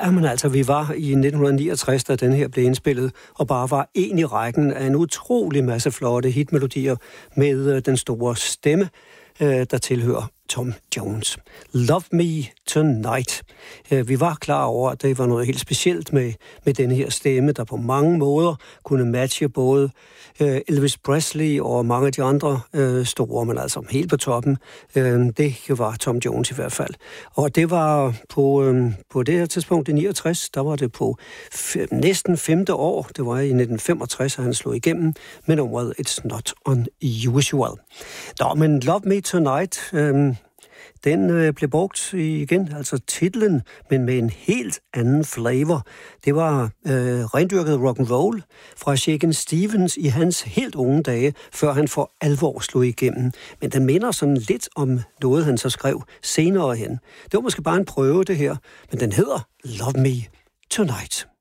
Ja, men altså, vi var i 1969, da den her blev indspillet, og bare var en i rækken af en utrolig masse flotte hitmelodier med den store stemme, der tilhører Tom Jones. Love Me Tonight. Vi var klar over, at det var noget helt specielt med den her stemme, der på mange måder kunne matche både Elvis Presley og mange af de andre store, men altså helt på toppen. Det var Tom Jones i hvert fald. Og det var på det her tidspunkt i 69, der var det på næsten 5. år. Det var i 1965, at han slog igennem med nummeret It's Not Unusual. Nå, men Love Me Tonight, den blev brugt igen, altså titlen, men med en helt anden flavor. Det var rendyrket rock'n'roll fra Shakin' Stevens i hans helt unge dage, før han for alvor slog igennem. Men den minder sådan lidt om noget, han så skrev senere hen. Det var måske bare en prøve, det her, men den hedder Love Me Tonight.